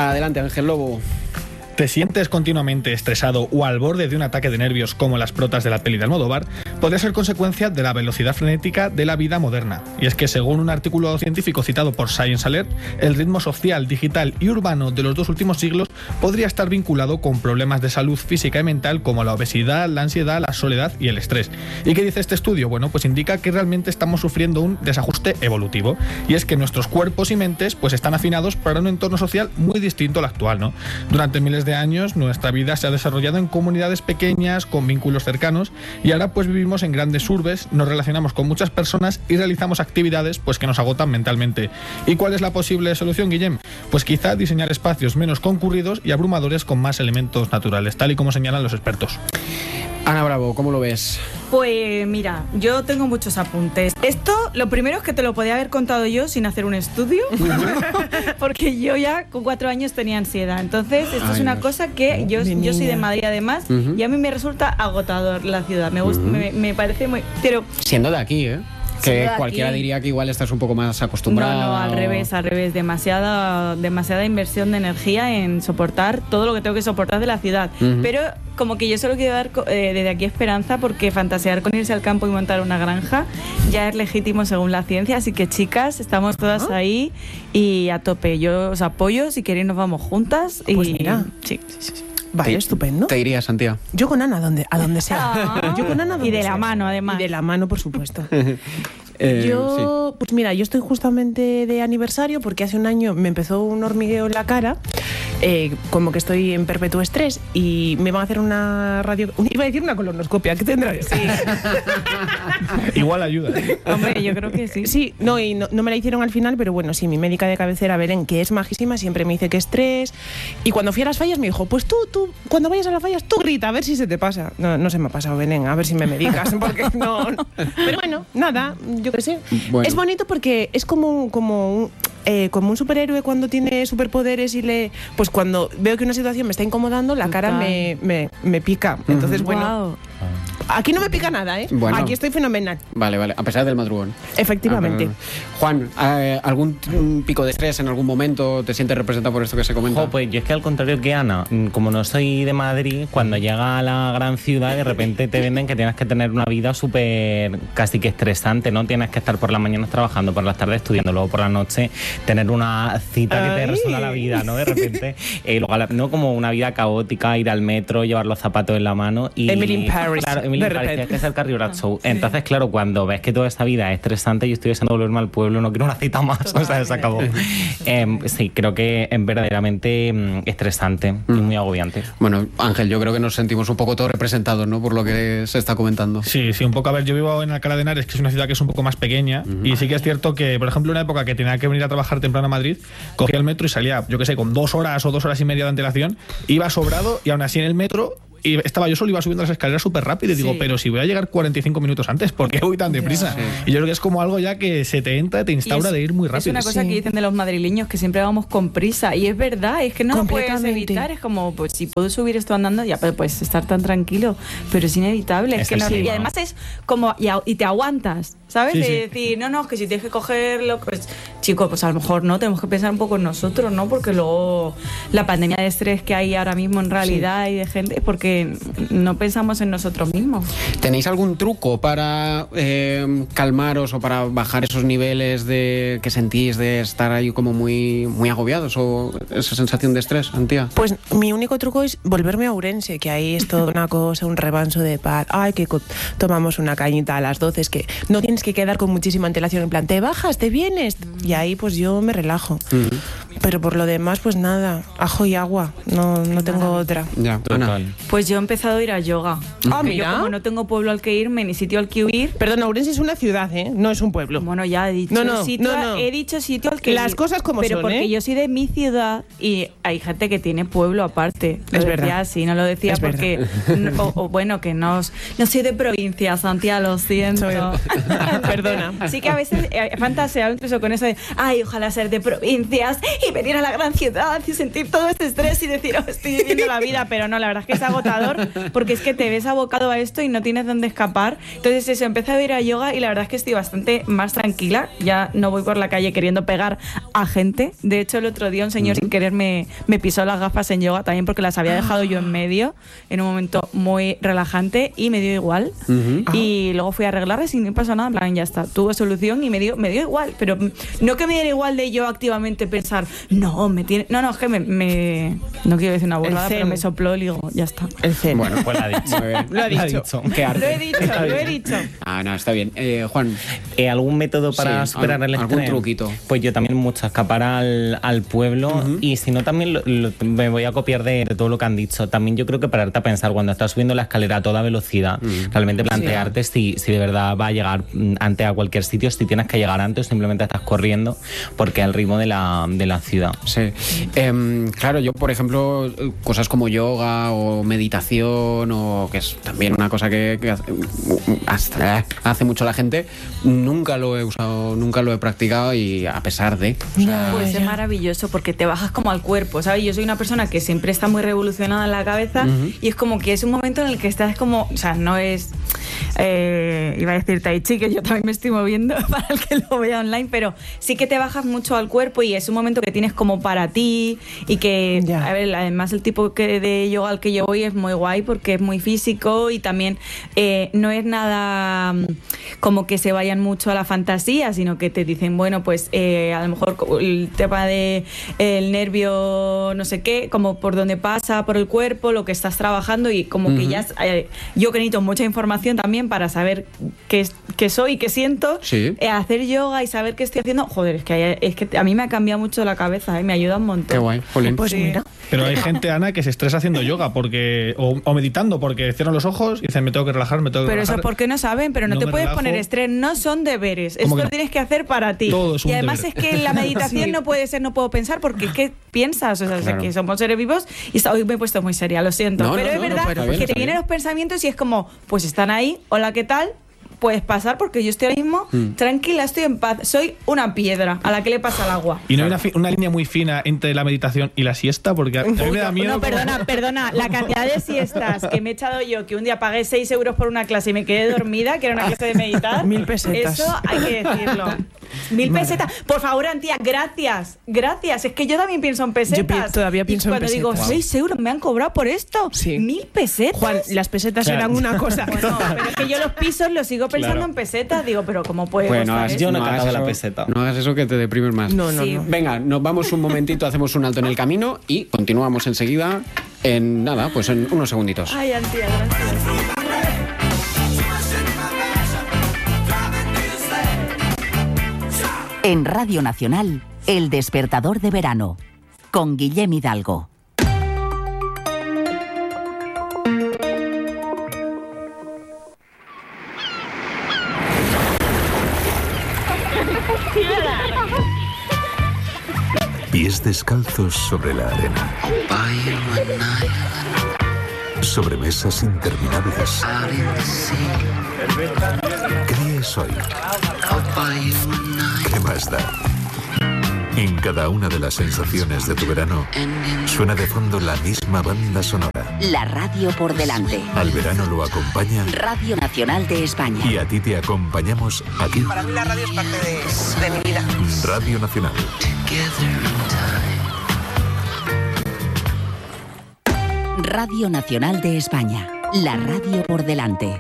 Adelante, Ángel Lobo. ¿Te sientes continuamente estresado o al borde de un ataque de nervios como las protas de la peli de Almodóvar? Podría ser consecuencia de la velocidad frenética de la vida moderna. Y es que según un artículo científico citado por Science Alert, el ritmo social, digital y urbano de los 2 últimos siglos podría estar vinculado con problemas de salud física y mental como la obesidad, la ansiedad, la soledad y el estrés. ¿Y qué dice este estudio? Bueno, pues indica que realmente estamos sufriendo un desajuste evolutivo. Y es que nuestros cuerpos y mentes pues están afinados para un entorno social muy distinto al actual, ¿no? Durante miles de años nuestra vida se ha desarrollado en comunidades pequeñas con vínculos cercanos y ahora pues vivimos en grandes urbes, nos relacionamos con muchas personas y realizamos actividades pues que nos agotan mentalmente. ¿Y cuál es la posible solución, Guillem? Pues quizá diseñar espacios menos concurridos y abrumadores con más elementos naturales, tal y como señalan los expertos. Ana Bravo, ¿cómo lo ves? Pues mira, yo tengo muchos apuntes. Esto, lo primero es que te lo podía haber contado yo sin hacer un estudio, porque yo ya con 4 años tenía ansiedad. Entonces, esto es una cosa que yo soy de Madrid además, y a mí me resulta agotador la ciudad. Me gusta, me parece muy... Pero siendo de aquí, que cualquiera diría que igual estás un poco más acostumbrada. No, al revés. Demasiada inversión de energía en soportar todo lo que tengo que soportar de la ciudad. Pero como que yo solo quiero dar desde aquí esperanza, porque fantasear con irse al campo y montar una granja ya es legítimo según la ciencia. Así que, chicas, estamos todas ahí y a tope. Yo os apoyo, si queréis nos vamos juntas. Pues y mira. Sí. Vale, estupendo. Te irías, Santiago. Yo con Ana, a donde sea. Yo con Ana, y de la mano, además. Y de la mano, por supuesto. Sí. Pues mira, yo estoy justamente de aniversario porque hace un año me empezó un hormigueo en la cara, como que estoy en perpetuo estrés y me van a hacer una iba a decir una colonoscopia, ¿qué tendrá? Sí. Igual ayuda. Hombre, yo creo que sí. Sí, no me la hicieron al final, pero bueno, sí, mi médica de cabecera, Belén, que es majísima, siempre me dice que estrés. Y cuando fui a las fallas me dijo, pues tú, cuando vayas a las fallas, tú grita, a ver si se te pasa. No se me ha pasado, Belén, a ver si me medicas, porque no. Pero bueno, nada, yo qué sé. Bueno. Es bonito porque es como un superhéroe cuando tiene superpoderes y pues cuando veo que una situación me está incomodando, la cara me pica. Entonces, bueno, aquí no me pica nada, ¿eh? Bueno. Aquí estoy fenomenal. Vale, a pesar del madrugón. Efectivamente. Juan, ¿algún pico de estrés en algún momento te sientes representado por esto que se comenta? Pues yo es que al contrario que Ana, como no soy de Madrid, cuando llega a la gran ciudad de repente te venden que tienes que tener una vida súper casi que estresante, ¿no? Tienes que estar por las mañanas trabajando, por las tardes estudiando, luego por la noche tener una cita que te resuelva la vida, ¿no? De repente, luego, no como una vida caótica, ir al metro, llevar los zapatos en la mano y... Emily in Paris. Claro, Emily in Paris, que es el Carrie Bradshaw. Entonces, claro, cuando ves que toda esta vida es estresante, yo estoy deseando volverme al pueblo, no quiero una cita más, o sea, se acabó. Sí, creo que es verdaderamente estresante y muy agobiante. Bueno, Ángel, yo creo que nos sentimos un poco todos representados, ¿no? Por lo que se está comentando. Sí, un poco. A ver, yo vivo en Alcalá de Henares, que es una ciudad que es un poco más pequeña, y sí que es cierto que, por ejemplo, una época que tenía que venir a trabajar temprano a Madrid, cogía el metro y salía, yo qué sé, con 2 horas o 2 horas y media de antelación, iba sobrado y aún así en el metro... Y estaba yo solo, iba subiendo las escaleras súper rápido y digo, pero si voy a llegar 45 minutos antes, ¿por qué voy tan deprisa? Sí. Y yo creo que es como algo ya que se te entra, te instaura de ir muy rápido. Es una cosa que dicen de los madrileños, que siempre vamos con prisa. Y es verdad, es que no lo puedes evitar. Es como, pues si puedo subir esto andando, ya puedes estar tan tranquilo. Pero es inevitable. Es que no, y además es como, y te aguantas, ¿sabes? De decir, no, que si tienes que cogerlo, pues chico, pues a lo mejor no, tenemos que pensar un poco en nosotros, ¿no? Porque luego la pandemia de estrés que hay ahora mismo en realidad y de gente, es porque no pensamos en nosotros mismos. ¿Tenéis algún truco para calmaros o para bajar esos niveles que sentís de estar ahí como muy, muy agobiados o esa sensación de estrés, Antía? Pues mi único truco es volverme a Ourense, que ahí es toda una cosa, un remanso de paz. Ay, que tomamos una cañita a las 12, es que no tienes que quedar con muchísima antelación, en plan, te bajas, te vienes, y ahí pues yo me relajo. Pero por lo demás, pues nada, ajo y agua, no tengo otra. Ya, pues yo he empezado a ir a yoga. Mira. Yo como no tengo pueblo al que irme ni sitio al que huir. Perdón, Ourense es una ciudad, no es un pueblo. Bueno, ya he dicho he dicho sitio al que las ir. Cosas como pero son, porque yo soy de mi ciudad y hay gente que tiene pueblo aparte. Es verdad. Sí, no lo decía es porque bueno, que no soy de provincia, Santiago, lo siento. Perdona. Sí que a veces he fantaseado incluso con eso de, ay, ojalá ser de provincias venir a la gran ciudad y sentir todo este estrés y decir, oh, estoy viviendo la vida, pero no, la verdad es que es agotador porque es que te ves abocado a esto y no tienes dónde escapar. Entonces eso, empecé a ir a yoga y la verdad es que estoy bastante más tranquila, ya no voy por la calle queriendo pegar a gente. De hecho, el otro día un señor sin querer me pisó las gafas en yoga también porque las había dejado yo en medio en un momento muy relajante y me dio igual. Y luego fui a arreglarlas y no pasó nada, en plan, ya está, tuvo solución y me dio igual, pero no que me diera igual de yo activamente pensar, no, es que no quiero decir una burrada, pero me sopló y digo, ya está. El zen. Bueno, pues lo ha dicho. Qué arte. Lo he dicho. Ah, no, está bien. Juan. ¿Algún método para superar el estrés? ¿Algún truquito? Pues yo también mucho, escapar al pueblo y si no también me voy a copiar de todo lo que han dicho. También yo creo que pararte a pensar cuando estás subiendo la escalera a toda velocidad, realmente plantearte si de verdad va a llegar antes a cualquier sitio, si tienes que llegar antes o simplemente estás corriendo porque es el ritmo de la ciudad. Sí. Claro, yo por ejemplo, cosas como yoga o meditación, o que es también una cosa que hace mucho la gente, nunca lo he usado, nunca lo he practicado y a pesar de... Pues es maravilloso porque te bajas como al cuerpo, ¿sabes? Yo soy una persona que siempre está muy revolucionada en la cabeza y es como que es un momento en el que estás como... O sea, no es... iba a decir tai chi, que yo también me estoy moviendo para el que lo vea online, pero sí que te bajas mucho al cuerpo y es un momento que tienes como para ti y que, a ver, además el tipo de yoga al que yo voy es muy guay porque es muy físico y también no es nada como que se vayan mucho a la fantasía, sino que te dicen, bueno, pues a lo mejor el tema de el nervio no sé qué, como por donde pasa por el cuerpo, lo que estás trabajando y como que ya yo que necesito mucha información también para saber qué soy y qué siento, hacer yoga y saber qué estoy haciendo, joder, es que a mí me ha cambiado mucho la cabeza, me ayuda un montón. Qué guay, Jolín. Pues mira. Pero hay gente, Ana, que se estresa haciendo yoga porque o meditando porque cierran los ojos y dicen, me tengo que relajar. Pero eso porque no saben, pero no te puedes poner estrés, no son deberes, esto lo tienes que hacer para ti. Y además es que la meditación no puede ser, no puedo pensar, porque es que piensas, o sea, que somos seres vivos y hoy me he puesto muy seria, lo siento, pero es verdad que te vienen los pensamientos y es como, pues están ahí, hola, ¿qué tal? Puedes pasar porque yo estoy ahora mismo tranquila, estoy en paz, soy una piedra a la que le pasa el agua. Y no hay una línea muy fina entre la meditación y la siesta, porque a mí me da miedo. No, perdona, la cantidad de siestas que me he echado yo, que un día pagué 6 euros por una clase y me quedé dormida, que era una clase de meditar. 1000 pesetas. Eso hay que decirlo. 1000 pesetas. Por favor, Antía, gracias. Es que yo también pienso en pesetas. Yo todavía pienso en pesetas. Cuando digo 6 euros me han cobrado por esto. 1000 pesetas. Juan, las pesetas eran una cosa. Bueno, pero es que yo los pisos los sigo pensando en pesetas. Digo, pero ¿cómo puede costar eso? Yo no he cagado la peseta. No hagas eso que te deprimes más. No. Venga, nos vamos un momentito, hacemos un alto en el camino y continuamos enseguida en unos segunditos. Ay, Antía, gracias. En Radio Nacional, El Despertador de Verano, con Guillem Hidalgo. Pies descalzos sobre la arena. Sobre mesas interminables. ¿Qué día es hoy? ¿Qué más da? En cada una de las sensaciones de tu verano suena de fondo la misma banda sonora. La radio por delante. Al verano lo acompaña Radio Nacional de España. Y a ti te acompañamos aquí. Para mí la radio es parte de mi vida. Radio Nacional. Radio Nacional de España. La radio por delante.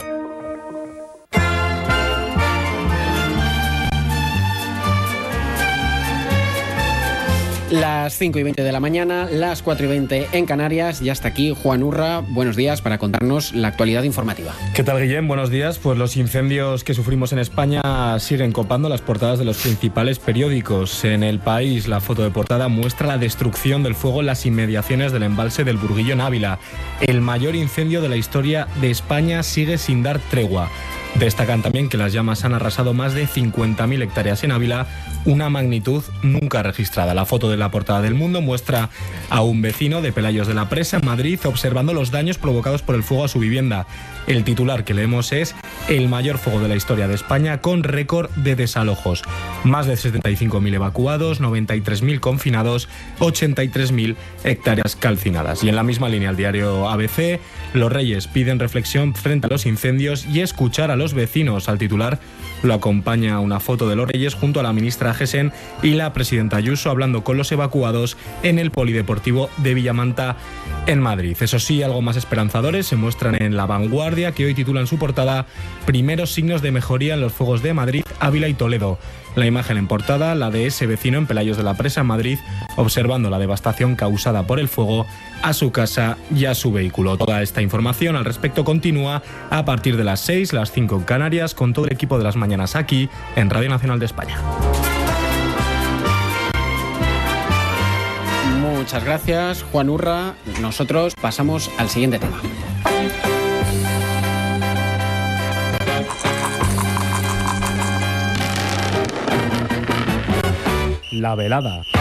Las 5:20 de la mañana, las 4:20 en Canarias y hasta aquí Juan Urra, buenos días para contarnos la actualidad informativa. ¿Qué tal, Guillem? Buenos días. Pues los incendios que sufrimos en España siguen copando las portadas de los principales periódicos. En El País, la foto de portada muestra la destrucción del fuego en las inmediaciones del embalse del Burguillo en Ávila. El mayor incendio de la historia de España sigue sin dar tregua. Destacan también que las llamas han arrasado más de 50.000 hectáreas en Ávila, una magnitud nunca registrada. La foto de la portada del Mundo muestra a un vecino de Pelayos de la Presa, en Madrid, observando los daños provocados por el fuego a su vivienda. El titular que leemos es: el mayor fuego de la historia de España, con récord de desalojos. Más de 75.000 evacuados, 93.000 confinados, 83.000 hectáreas calcinadas. Y en la misma línea, el diario ABC: los Reyes piden reflexión frente a los incendios y escuchar a los vecinos. Al titular lo acompaña una foto de los Reyes junto a la ministra Gesen y la presidenta Ayuso hablando con los evacuados en el polideportivo de Villamanta, en Madrid. Eso sí, algo más esperanzadores se muestran en La Vanguardia, que hoy titula en su portada: primeros signos de mejoría en los fuegos de Madrid, Ávila y Toledo. La imagen en portada, la de ese vecino en Pelayos de la Presa, en Madrid, observando la devastación causada por el fuego a su casa y a su vehículo. Toda esta información al respecto continúa a partir de las 6, las 5 en Canarias, con todo el equipo de Las Mañanas aquí en Radio Nacional de España. Muchas gracias, Juan Urra. Nosotros pasamos al siguiente tema. La velada.